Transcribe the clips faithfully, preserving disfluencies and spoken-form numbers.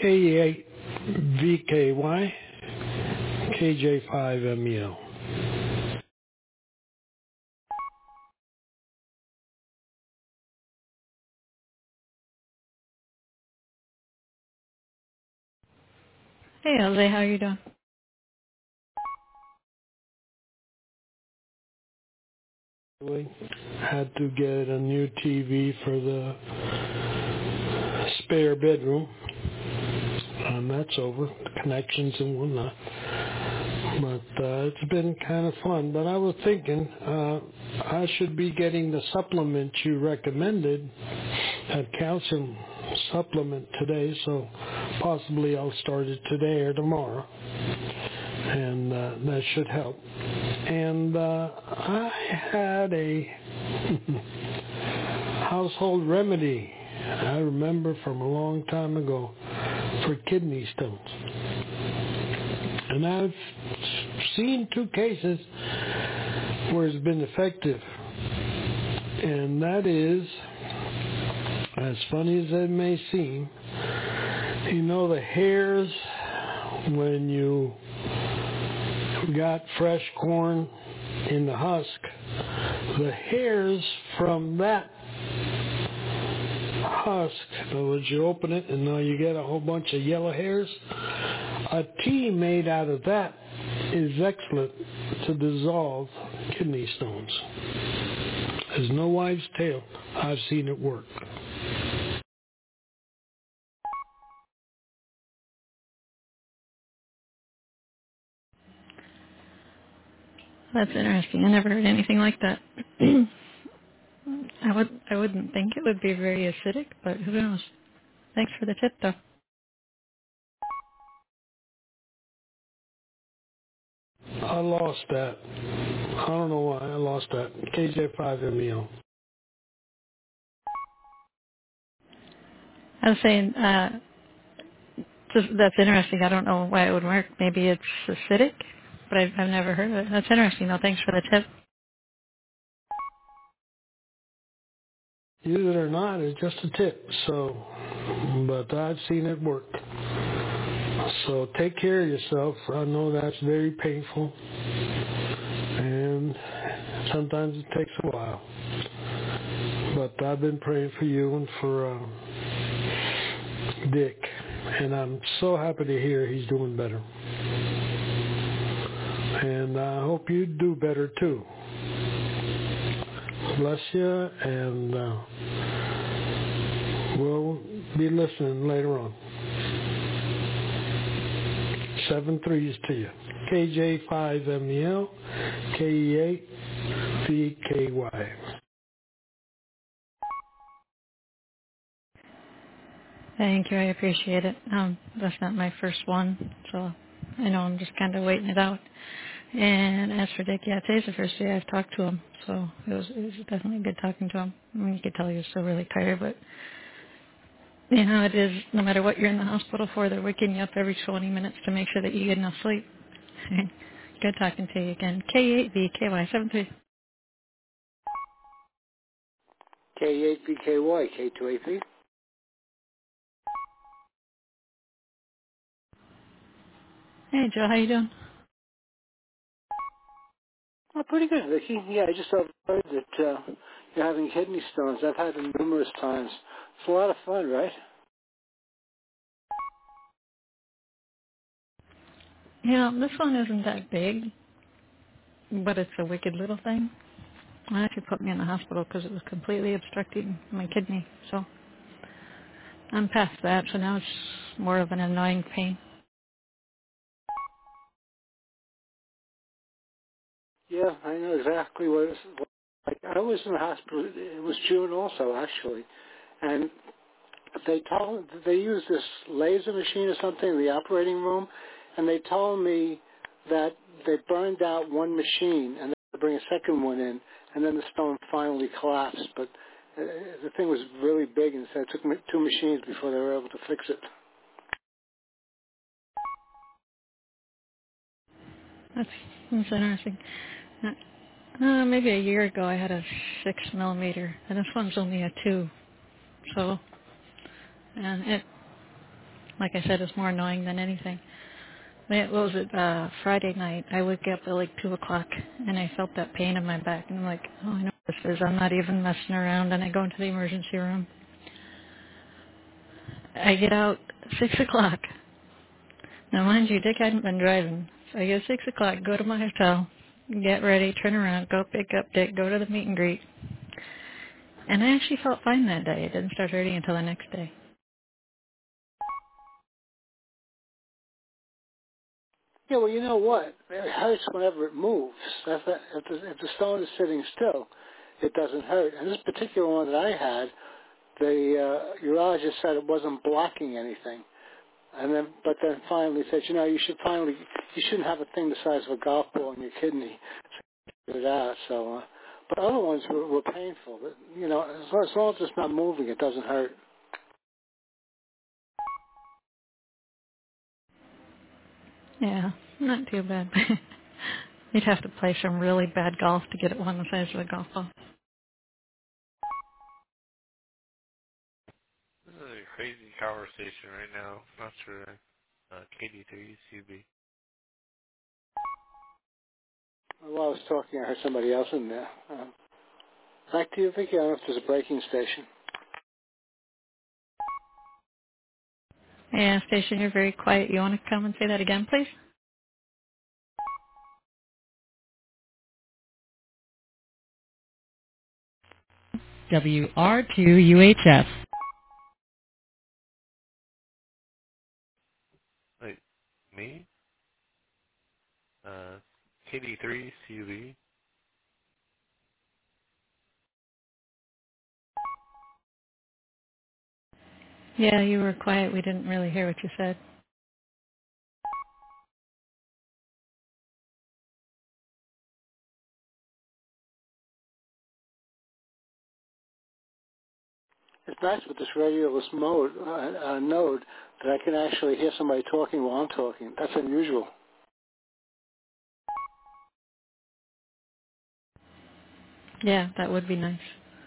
K eight V K Y, K J five M E L. Hey, Jose, how are you doing? Had to get a new T V for the spare bedroom, and that's over, the connections and whatnot. But uh, it's been kind of fun. But I was thinking uh, I should be getting the supplement you recommended, that calcium supplement today, so possibly I'll start it today or tomorrow, and uh, that should help. And uh, I had a household remedy I remember from a long time ago for kidney stones. And I've seen two cases where it's been effective. And that is, as funny as it may seem, you know the hairs when you got fresh corn in the husk, the hairs from that husk, in other words, you open it and now you get a whole bunch of yellow hairs. A tea made out of that is excellent to dissolve kidney stones. There's no wives' tale. I've seen it work. That's interesting. I never heard anything like that. I would, I wouldn't think it would be very acidic, but who knows? Thanks for the tip, though. I lost that. I don't know why I lost that. K J five M E L. I was saying, uh, just, that's interesting. I don't know why it would work. Maybe it's acidic, but I've, I've never heard of it. That's interesting, though. Thanks for the tip. Use it or not, it's just a tip. So, but I've seen it work. So take care of yourself. I know that's very painful, and sometimes it takes a while. But I've been praying for you and for uh, Dick, and I'm so happy to hear he's doing better. And I hope you do better too. Bless you, and uh, we'll be listening later on. Seven threes to you. K J five M E L, K E eight V K Y. Thank you. I appreciate it. Um, that's not my first one, so I know I'm just kind of waiting it out. And as for Dick, yeah, today's the first day I've talked to him, so it was, it was definitely good talking to him. I mean, you could tell he was still really tired, but you know, it is, no matter what you're in the hospital for, they're waking you up every twenty minutes to make sure that you get enough sleep. Good talking to you again. K eight V K Y seven three. K eight V K Y, K two A P. Hey, Joe, how you doing? Oh, pretty good, Vicky. Yeah, I just heard that uh, you're having kidney stones. I've had them numerous times. It's a lot of fun, right? Yeah, this one isn't that big, but it's a wicked little thing. They actually put me in the hospital because it was completely obstructing my kidney. So I'm past that, so now it's more of an annoying pain. Yeah, I know exactly what it's like. I was in the hospital. It was June also, actually, and they told they used this laser machine or something in the operating room, and they told me that they burned out one machine and they bring a second one in, and then the stone finally collapsed. But uh, the thing was really big, and so it took me two machines before they were able to fix it. That's, that's interesting. Uh, maybe a year ago I had a six millimeter, and this one's only a two. So, and it like I said, it's more annoying than anything. What was it, uh, Friday night, I woke up at like two o'clock, and I felt that pain in my back, and I'm like, oh, I know what this is. I'm not even messing around, and I go into the emergency room. I get out six o'clock. Now, mind you, Dick hadn't been driving. So I get six o'clock, go to my hotel, get ready, turn around, go pick up Dick, go to the meet and greet. And I actually felt fine that day. It didn't start hurting until the next day. Yeah, well, you know what? It hurts whenever it moves. If the, if the, if the stone is sitting still, it doesn't hurt. And this particular one that I had, the uh, urologist said it wasn't blocking anything. And then, but then finally said, you know, you should finally, you shouldn't have a thing the size of a golf ball in your kidney. So it out. So, uh, but other ones were, were painful. But, you know, as long, as long as it's not moving, it doesn't hurt. Yeah, not too bad. You'd have to play some really bad golf to get it one the size of a golf ball. This is a crazy conversation right now. Not sure. Uh, K D three C B. While I was talking, I heard somebody else in there. Uh, back to you, Vicky. I don't know if there's a braking station. Yeah, station, you're very quiet. You want to come and say that again, please? W R two U H F. Wait, me? Uh, K D three C B. Yeah, you were quiet. We didn't really hear what you said. It's nice with this radioless mode uh, uh, node that I can actually hear somebody talking while I'm talking. That's unusual. Yeah, that would be nice.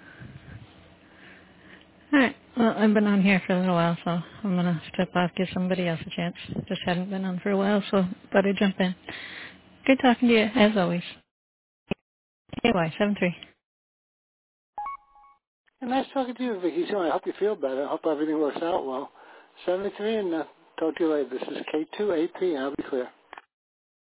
All right. Well, I've been on here for a little while, so I'm going to step off, give somebody else a chance. Just hadn't been on for a while, so thought I'd jump in. Good talking to you, as always. K Y seven three. And nice talking to you, Vicky. So I hope you feel better. I hope everything works out well. seventy-three, and uh, talk to you later. This is K two A P, and I'll be clear.